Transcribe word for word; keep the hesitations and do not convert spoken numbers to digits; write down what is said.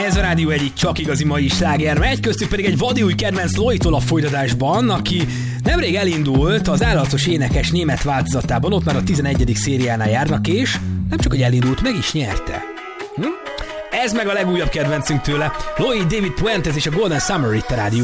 Ez a rádió egyik csak igazi mai sláger megy, köztük pedig egy vadi új kedvenc Lojtól a folytatásban, aki nemrég elindult az állatos énekes német változatában, ott már a tizenegyedik szériánál járnak, és nem csak hogy elindult, meg is nyerte. Hm? Ez meg a legújabb kedvencünk tőle, Lloyd David Puentes és a Golden Summer itt a rádió